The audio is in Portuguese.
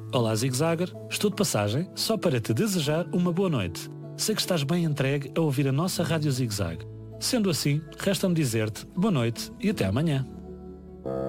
Olá, Zig-Zagger. Estou de passagem só para te desejar uma boa noite. Sei que estás bem entregue a ouvir a nossa Rádio Zig-Zag. Sendo assim, resta-me dizer-te boa noite e até amanhã.